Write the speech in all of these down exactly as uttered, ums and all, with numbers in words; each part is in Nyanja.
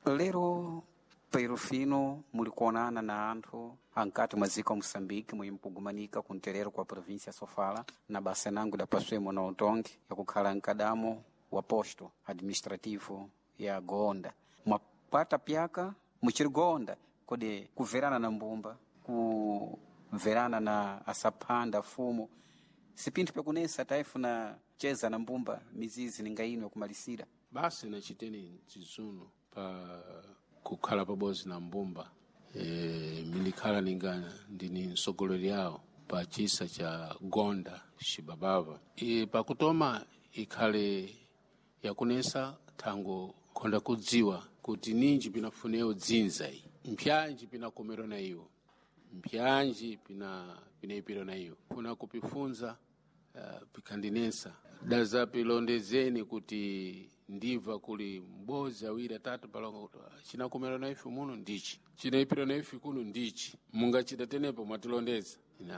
Lero pairo fino mulikuonana na anthu ankati mwaziko wa Moçambique muyimpugumanika kunterero kwa província Sofala na basa nangu da paswemo na utongi ya kukhala nkadamo wa posto administrativo ya Goonda. Mwapata pyaka muchiri Goonda kodi kuverana na mbumba, kuverana na asapanda fumo sipinthu pekunesa taifu na cheza na mbumba mizizi ningaino ya kumalisira. Basi na chiteni chizuno pa kukhala pabozi na mbumba. E, milikhala ningana ndini nsogolori yao pa chisa cha Goonda Xibabava. E, pa kutoma ikhale yakunesa tango konda kudziwa kuti ninji pinafuneo dzinzai. Mpyanji pinakomero na iyo. Mpyanji pina pinaipiro na iyo. Kuna kupifunza uh, pikandinesa. Daza pilondezeni kuti ndiva kuli mbozi awiri atatu palonga kuti china kumero na ifi muno ndichi. China ipiro na ifi kuno ndichi. Munga chita tenepo mwatilondeza.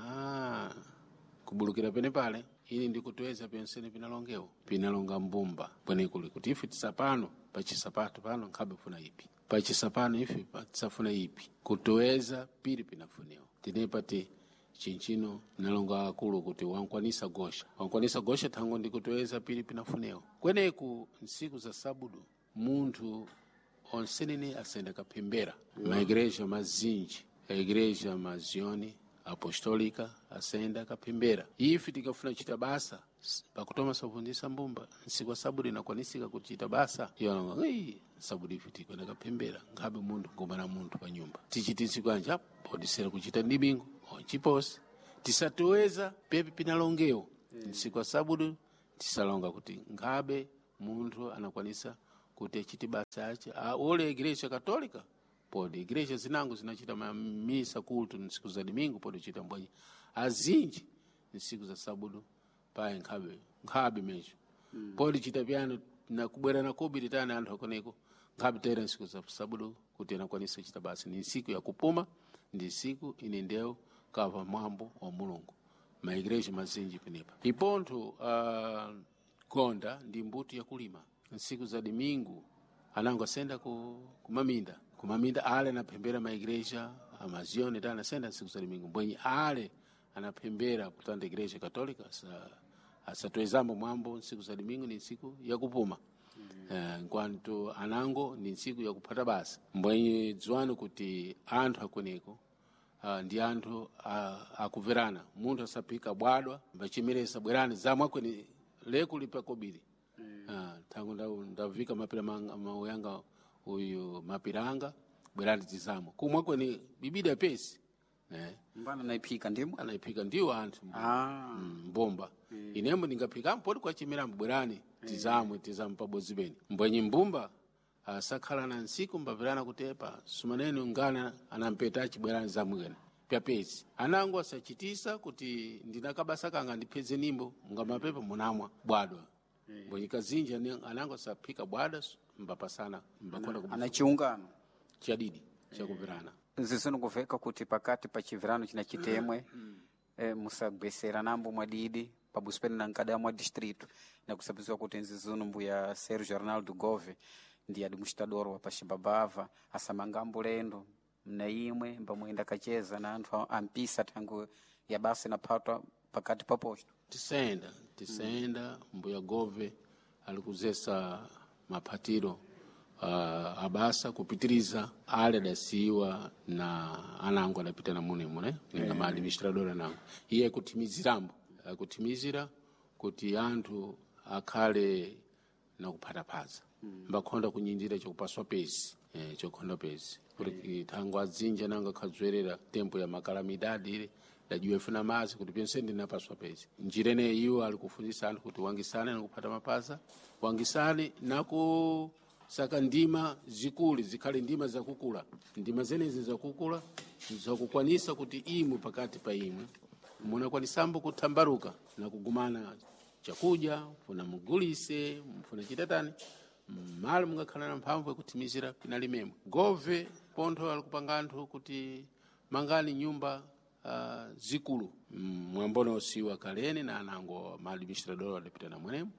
Ina kubulukira pene pale. Ini ndikutuweza pensene pinalongeo. Pinalonga mbumba. Pwene kuli kuti ifi tisapano, pachisapato pano nkabe funa ipi. Pachisapano ifi patisafuna ipi. Kutuweza pili pinafuneo. Tinepati chinchino nalonga akulu kuti wankwanisa gosha. Wankwanisa gosha tango ndikutuweza pili pinafuneo. Kweneku nsiku za sabudu, muntu onsenene asenda kapembera. Wow. Ma igreja mazinji, a igreja mazioni, apostolika, asenda kapembera. Ifi tikafuna chitabasa, pakutoma savundisa mbumba, nsiku wa sabudu inakwanisika kuti chitabasa. Yonanga, hei, sabudu ifi tikwenda kapembera. Ngabe muntu ngomana muntu pa nyumba. Tichitisi kwa njapa, podisera kuchita ndibingu. Chiposi tisatuweza pepe pinalongeo. Yeah. Nsiku wa sabudu tisalonga kuti ngabe muntu anakwanisa kuti chitibasa ache. Ah, ole igreja katolika pode igreja zinangu zinachita misa kultu nsiku za domingo pode chita mbwanyi. Azinji nsiku za sabudu pae ngabe ngabe mejo. Mm. Pode chita piano na kubwera na kubiri tana anthu akoneko. Ngabe tera nsiku za sabudu kuti anakwanisa chitabasa. Ni nsiku ya kupuma, ndi siku inendeo kava mambo wa Mulungu. Ma igreja mazinji penepa. Iponto uh, Goonda ndi mbuti ya kulima. Nsiku za domingo anango senda ku kumaminda. Kumaminda ale anapembera ma igreja amazioni dana senda nsiku za domingo. Mbwenye ale anapembera kutanda igreja katolika sa asatwezambo mambo nsiku za domingo ni nsiku ya kupuma. Mm-hmm. Uh, kwanto anango ni nsiku ya kupata basa. Mbwenye dzwanu kuti anthu akoneko Uh, ndi anthu uh, akuverana. Muntu asapika bwadwa, mbachimeresa bwerani zamwa kweni leku lipakobiri. Mm. Uh, tangu ndavika mapira mauyanga uyu mapiranga, bwerani tizamwa. Kumwa kweni bibida pesi. Ne. Mbana naipika ndimu? Naipika ndiwa anthu ah. mm, mbomba. Mm. Inembo ningapika mpodi kwa chimira mbwerani tizamwe tizamu pabozibeni. Mbwenye mbumba asakhala na nsiku mbavirana kutepa sumaneni ungana anampeta chibwerani zamwene pya pezi anango asachitisa kuti ndinakabasa kanga ndipeze nimbo ngamapepa munamwa bwadwa. Mm. Mbonyi kazinji anango asapika bwadwa mbapasana mbakonda kubufu anachiungano chadidi cha kuvirana. Nzizunu kuveka kuti pakati pa chivirano china chitemwe. Mm. E, musagwesera nambo mwadidi pabuspeni na nkadamu wa distrito na kusabizwa kuti nzizunu mbuya Sérgio Arnaldo Gove ndi administrador wa Xibabava asamangambo lendo na imwe mbamwenda kacheza na anthu ampisa tangu ya basi na patwa pakati pa posto. Tisenda, tisenda mm. mbuya Gove alikuzesa mapatiro uh, abasa kupitiriza ale dasiwa na anango adapita na mune mune ninga yeah. Maadministrador anango iye kutimizirambo uh, kutimizira kuti anthu akhale na kupata paza. Mm. Mbakonda kunyindira chokupaswa pezi. Eh, chokonda pezi. Kuti tangu azinja nanga kadzwerera tempo ya makalamidadi ile dajiwe funa mazi kuti penseni napaswa pezi. Njirene iyo alikufundisa anthu kuti wangisane na kupata mapaza, wangisane na ku saka ndima zikuli zikhale ndima za kukula. Ndima zenezi za kukula za kukwanisa kuti imwe pakati pa imwe. Muna kwanisambo kutambaruka na kugumana chakuja, funa mugulise, funa chitatani. Mali mungakhala na mphamvu kutimizira pinalimemo. Gove pontho alikupanga anthu kuti mangani nyumba uh, zikulu. Mwambono siwa kaleni na anango maadministrador adapita na mwenemo.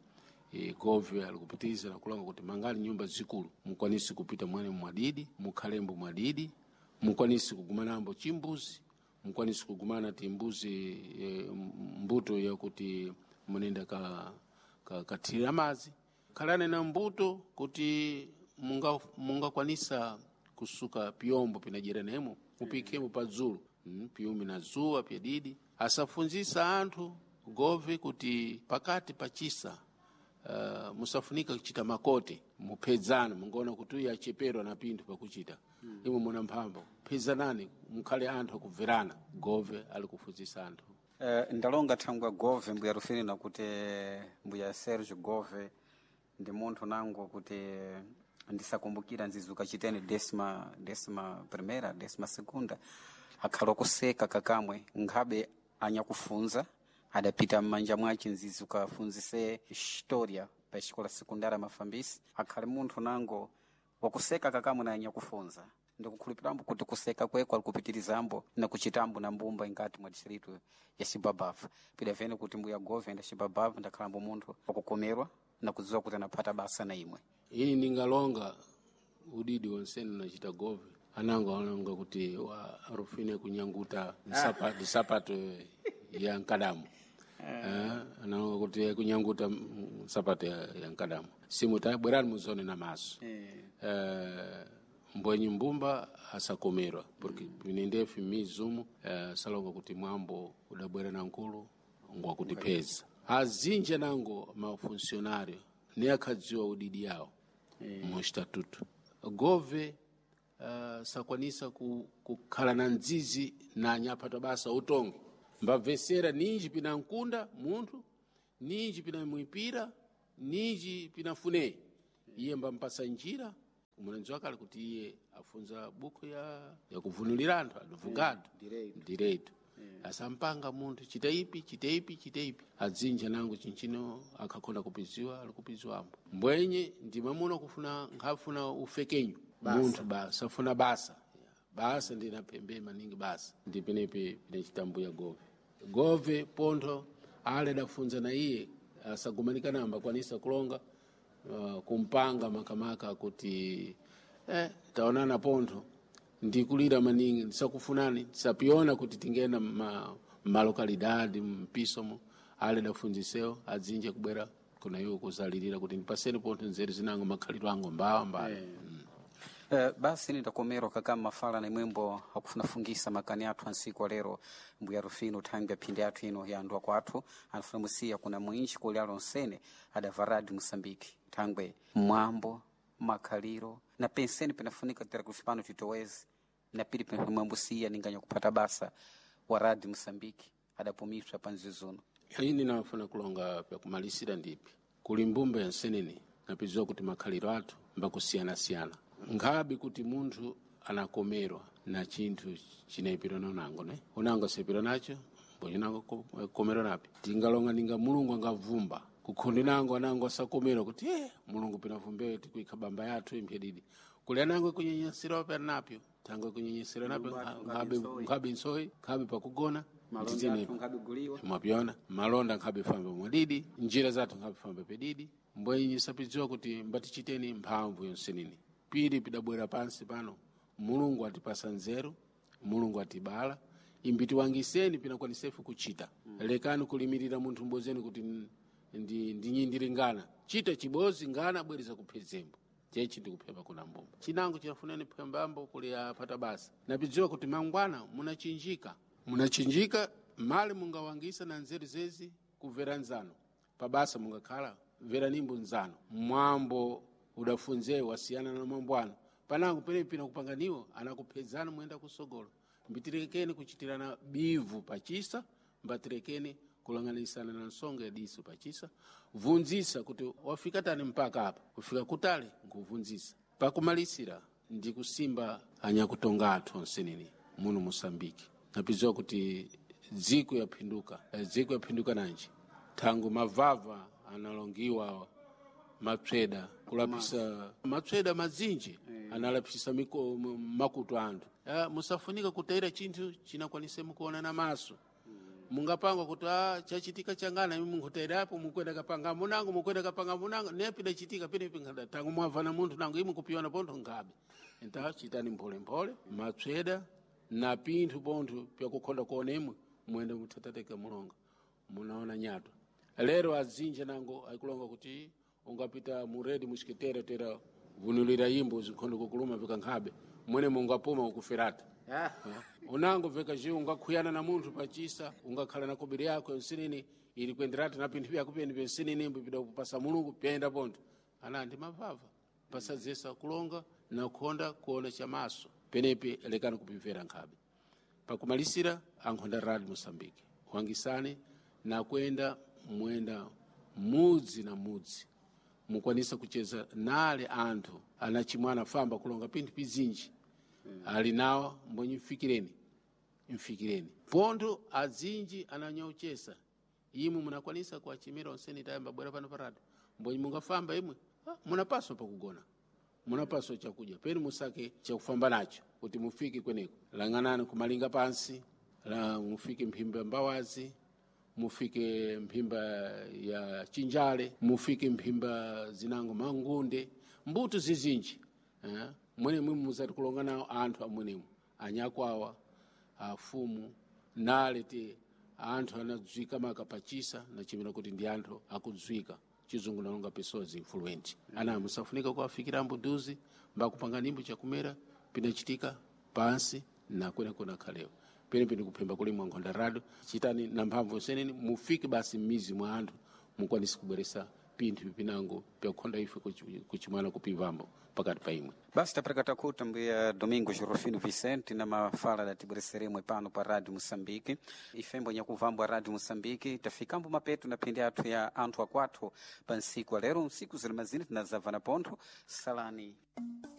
e, gove alikupitiza na kulonga kuti mangani nyumba zikulu mukwanisi kupita mwene mwadidi mukhalembo mwadidi mukwanisi kugumanambo chimbuzi mukwanisi kugumana timbuzi e, mbuto yakuti munenda ka ka kathira mazi khalane na mbuto kuti munga mungakwanisa kusuka pyombo pinajeranemo mupikemo padzulu mm, pyumi na zuwa pyadidi asafunzisa anthu gove kuti pakati pachisa uh, musafunika kuchita makote mupedzana mungaona kuti uyu acheperwa na pinthu pakuchita mm. imwe muna mphambo pedzanani mukhale anthu akubverana gove ali kufunzisa anthu uh, ndalonga thangwa gove mbuya Rufino na kuti mbuya Sergio Gove ndi munthu nango kuti ndisakumbukira nzizuka chitene desima desima primera desima segunda akhala kuseka kakamwe ngabe anyakufunza adapita mmanja mwace nzizuka afunzise historia pa escola secundária Mafambisi akhale munthu nango wakuseka kakamwe na anyakufunza ndikukhulupirambo kuti kuseka kweko alikupitirizambo na kuchitambo na mbumba ingati mwa distrito ya Xibabava pidavene kuti mbuya Gove nda Xibabava ndakhalambo munthu wakukomerwa na kuziwa kuti anapata basa na imwe ini ningalonga udidi wonsene nachita Gove ananga wananga kuti wa Rufino kunyanguta nsapa disapato ya nkadamu eh ananga kuti kunyanguta sapato ya, ya nkadamu simu tabwerani muzone na maso eh mbwenye mbumba asakomerwa porque pinendefi mizumu uh, salonga kuti mwambo udabwera na nkulu ngwa kuti peza azinja nango mafuncionário ne akadziwa udidi yawo mm. mu statuto Gove uh, sakwanisa kukhala na nzizi na nyapata basa utongo mbavesera ninji pina nkunda munthu ninji pina muipira ninji pina fune iye mbampasa njira umulenzi wake alikuti iye afunza buku ya ya kuvunulira anthu advogado yeah, direito yeah. Asampanga munthu chitaipi chitaipi chitaipi adzinja nangu chinchino akakonda kupiziwa alikupiziwambo mbwenye ndimamuno kufuna ngafuna ufekenyu munthu basa afuna basa yeah. Basa ndinapembe maningi basa ndipenepe pinachitambuya Gove Gove pontho ale dafunza na iye asagumanika namba kwanisa kulonga Uh, kumpanga makamaka kuti eh taonana pontho ndikulira maningi ndisakufunani ndisapiona kuti tingena ma, ma localidade mpisomo ale dafunziseo adzinje kubwera kuna iwo kuzalirira kuti ndipaseni pontho nzeri zinango makhaliro ango mbawa mbala yeah. mm. Uh, basi nitakomero kakama mafala na mwimbo hakufunafungisa makani atu ansiku lero mbuya Rufino tangia pindi atu ino ya andua kwa atu anafunamusia kuna mwinchi kulialo nsene adavaradi Msambiki tangwe mwambo makaliro na penseni penafunika tera kufipano titowezi na pili penamwambusia ninganya kupata basa waradi Msambiki adapumisha panzizuno hini nafuna kulonga pya kumalisira ndipi kulimbumba ya nseneni napizwa kuti makaliro atu mbakusiana siana ngabi kuti munthu anakomerwa na chinthu chinaipiro nango ne unango sepiro nacho mbonyango komerwa napi tingalonga ninga mulungu angavumba kukhundi nango anango asakomerwa kuti eh mulungu pinavumbewe tikuikabamba yathu impedidi kuli anango kunyenyesera pa napyo tango kunyenyesera napyo ngabe ngabe nsoi ngabe pakugona malonda ngabe guliwa mwapiona malonda ngabe fambe mwadidi njira zathu ngabe fambe pedidi mbwenyi sapidziwa kuti mbatichiteni mphamvu yonsenini pili pidabwera pansi pano mulungu atipasa nzeru mulungu atibala imbiti wangiseni pinakwanisefu kuchita mm. Lekani kulimirira munthu mbozeni kuti ndi ndinyindiringana chita chibozi ngana bweriza kuphezembo chechi ndikuphepa kuna mbumba chinango chinafunani phembambo kuli apata basa napidziwa kuti mangwana munachinjika munachinjika mali mungawangisa na nzeru zezi kuvera nzano pabasa mungakhala vera nimbo nzano mwambo udafunze wasiyana na mambwana panango pene pina kupanganiwa anakuphezana mwenda kusogolo mbitirekeni kuchitirana bivu pachisa mbatirekeni kulanganisana na nsonga ya diso pachisa vunzisa kuti wafika tani mpaka hapa kufika kutale nguvunzisa pakumalisira ndikusimba anyakutonga athu onsenini muno Mosambiki napizwa kuti dziko yapinduka dziko yapinduka nanji tangu mavava analongiwa mapseda kulapisa mapseda mazinji analapisa miko makutu anthu musafunika kutaira chinthu chinakwanise mukuona na maso mungapanga kuti ah chachitika changana imi mungoterapo mukwenda kapanga munango mukwenda kapanga munango nepi dachitika penepi ngada tangu mwavana muntu nango imi kupiwana ponto ngabe enta chitani mpole mpole matsweda na pinthu pontho pyakukhonda kuonemwe mwende mutatateka mulonga munaona nyato lero azinja nango aikulonga kuti ungapita muredi mushikitera tera vunulira yimbo zinkhondo kukuluma vika nkhabe mwene mungapuma ukuferata yeah. Unango veka je ungakhuyana na muntu pachisa ungakhala na kobiri yako nsinini ili kwenderata na pinthu byako pene pensinini mbo bida kupasa mulungu pyenda ponto ana ndi mavava pasazesa kulonga na kukhonda kuona chamaso penepe lekana kupimvera nkhabe pakumalisira ankhonda radi Mosambiki wangisane na kwenda mwenda mudzi na mudzi mukwanisa kucheza nale anthu anachimwana famba kulonga pinthu pizinji hmm. ali nawo mbonyi mfikireni mfikireni pontho azinji ananyauchesa imu munakwanisa kuachimira onseni tayamba bwera pano parado mbonyi mungafamba imwe ah, munapaswa pakugona munapaswa chakuja peni musake chakufamba nacho kuti mufike kweneko lang'anani kumalinga pansi la mufike mphimba mbawazi mufike mphimba ya chinjale mufike mphimba zinango mangunde mbuto zizinji eh? Mwene mwimu muzati kulonga nao anthu amwenemu anyakwawa afumu nalete anthu anadzwika makapachisa na chimena kuti ndi anthu akudzwika chizungu nalonga pessoas influente ana musafunika kuafikira mbuduzi mbakupanga nimbo chakumera pinachitika pansi na kwena kuna khaleo pene pene kuphemba kuli mwankhonda rado chitani na mphamvu seneni mufike basi mizi mwa anthu mukwanisa kubweresa pinthu pinango pyakukhonda ife kuchimwana kupivambo pakati pa imwe basi taprekata kuti mbuya Domingo Jorofino Vicente na mafala da tibwereseremwe pano pa Rádio Moçambique ifembo nyakuvambwa Rádio Moçambique tafikambo mapeto na pindi athu ya anthu akwathu pa nsiku alero nsiku zilimazini tinazava na pontho salani